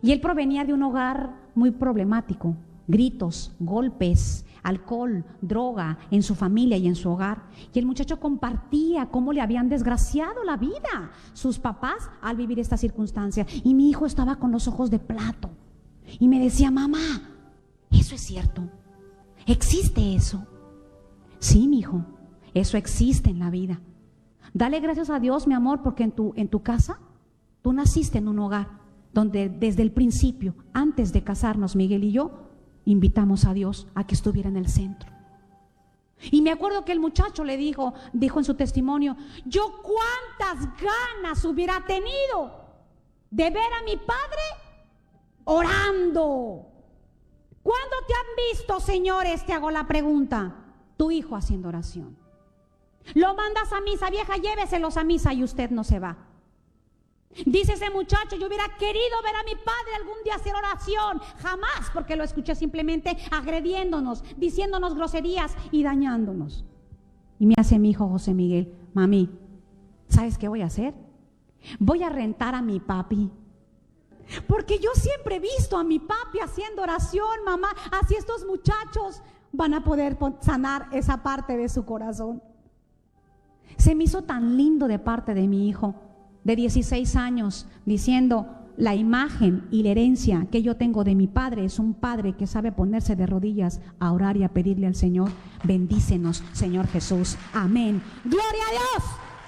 Y él provenía de un hogar muy problemático, gritos, golpes, alcohol, droga en su familia y en su hogar. Y el muchacho compartía cómo le habían desgraciado la vida sus papás al vivir esta circunstancia. Y mi hijo estaba con los ojos de plato y me decía: mamá, ¿eso es cierto? ¿Existe eso? Sí, mi hijo, eso existe en la vida. Dale gracias a Dios, mi amor, porque en tu casa tú naciste en un hogar donde desde el principio, antes de casarnos, Miguel y yo, invitamos a Dios a que estuviera en el centro. Y me acuerdo que el muchacho le dijo en su testimonio: yo cuántas ganas hubiera tenido de ver a mi padre orando. ¿Cuándo te han visto, señores? Te hago la pregunta. Tu hijo haciendo oración. Lo mandas a misa: vieja, lléveselos a misa y usted no se va. Dice ese muchacho: yo hubiera querido ver a mi padre algún día hacer oración. Jamás, porque lo escuché simplemente agrediéndonos, diciéndonos groserías y dañándonos. Y me hace mi hijo José Miguel: mami, ¿sabes qué voy a hacer? Voy a rentar a mi papi. Porque yo siempre he visto a mi papi haciendo oración, mamá. Así estos muchachos van a poder sanar esa parte de su corazón. Se me hizo tan lindo de parte de mi hijo de 16 años, diciendo: la imagen y la herencia que yo tengo de mi padre es un padre que sabe ponerse de rodillas a orar y a pedirle al Señor: bendícenos, Señor Jesús. Amén. Gloria a Dios.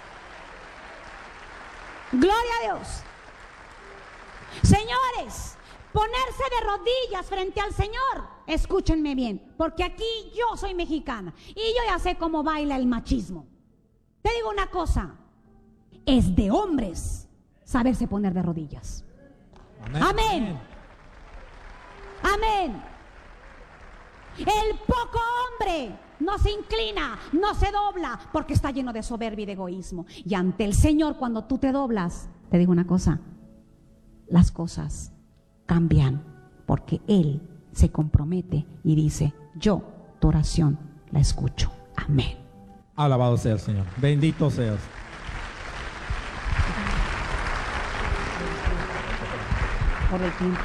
Gloria a Dios. Señores, ponerse de rodillas frente al Señor, escúchenme bien, porque aquí yo soy mexicana y yo ya sé cómo baila el machismo. Te digo una cosa: es de hombres saberse poner de rodillas. Amén. Amén. Amén. El poco hombre no se inclina, no se dobla, porque está lleno de soberbia y de egoísmo. Y ante el Señor, cuando tú te doblas, te digo una cosa: las cosas cambian, porque Él se compromete y dice: yo tu oración la escucho. Amén. Alabado sea el Señor. Bendito seas. Por el tiempo.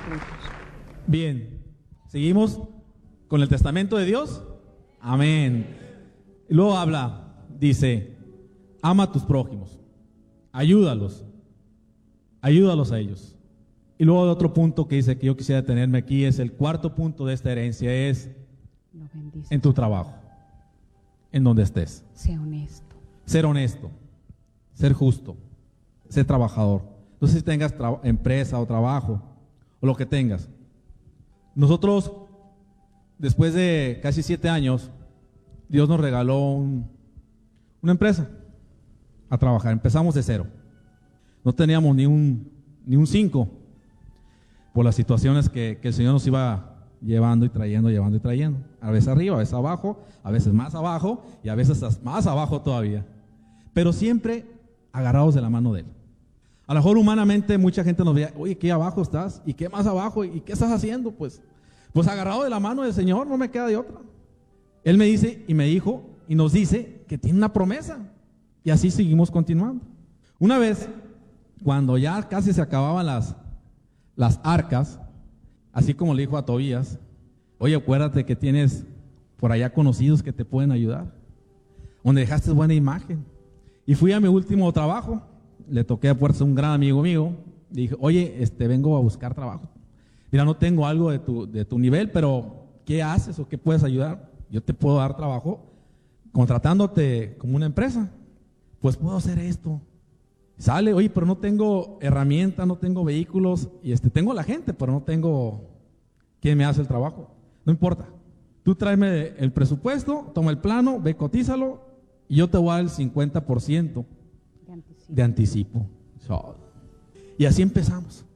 Bien, seguimos con el testamento de Dios. Amén. Y luego dice: ama a tus prójimos, ayúdalos a ellos. Y luego otro punto que dice que yo quisiera detenerme aquí es el cuarto punto de esta herencia: es en tu trabajo, en donde estés. Sé honesto. Ser honesto, ser justo, ser trabajador. No sé si tengas empresa o trabajo o lo que tengas. Nosotros, después de casi 7 años, Dios nos regaló una empresa a trabajar. Empezamos de cero. No teníamos ni un 5 por las situaciones que el Señor nos iba llevando y trayendo. A veces arriba, a veces abajo, a veces más abajo y a veces más abajo todavía. Pero siempre agarrados de la mano de Él. A lo mejor humanamente mucha gente nos veía: oye, ¿qué abajo estás? ¿Y qué más abajo? ¿Y qué estás haciendo? Pues agarrado de la mano del Señor, no me queda de otra. Él me dice y me dijo y nos dice que tiene una promesa. Y así seguimos continuando. Una vez, cuando ya casi se acababan las arcas, así como le dijo a Tobías: oye, acuérdate que tienes por allá conocidos que te pueden ayudar, donde dejaste buena imagen. Y fui a mi último trabajo, le toqué a puertas a un gran amigo mío, le dije: oye, vengo a buscar trabajo. Mira, no tengo algo de tu nivel, pero ¿qué haces o qué puedes ayudar? Yo te puedo dar trabajo contratándote como una empresa. Pues puedo hacer esto. Sale: oye, pero no tengo herramientas, no tengo vehículos, y tengo la gente, pero no tengo quien me hace el trabajo. No importa, tú tráeme el presupuesto, toma el plano, ve, cotízalo, y yo te voy a dar el 50% de anticipo. Y así empezamos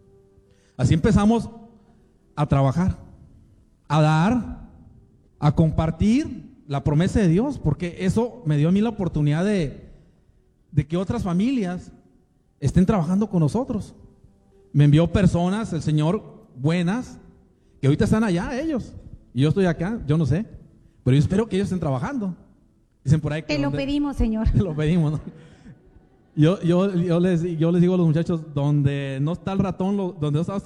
a trabajar, a dar, a compartir la promesa de Dios, porque eso me dio a mí la oportunidad de que otras familias estén trabajando con nosotros. Me envió personas, el Señor, buenas, que ahorita están allá ellos, y yo estoy acá, yo no sé, pero yo espero que ellos estén trabajando. Dicen por ahí que te lo pedimos, Señor. Te lo pedimos, ¿no? Yo les digo a los muchachos: donde no está el ratón, donde no está